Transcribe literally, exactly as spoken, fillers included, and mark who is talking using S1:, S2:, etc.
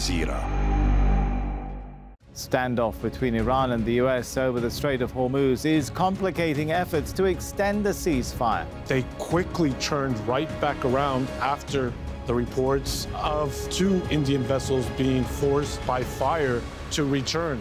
S1: Jazeera.
S2: Standoff between Iran and the U S over the Strait of Hormuz is complicating efforts to extend the ceasefire.
S3: They quickly turned right back around after the reports of two Indian vessels being forced by fire to return.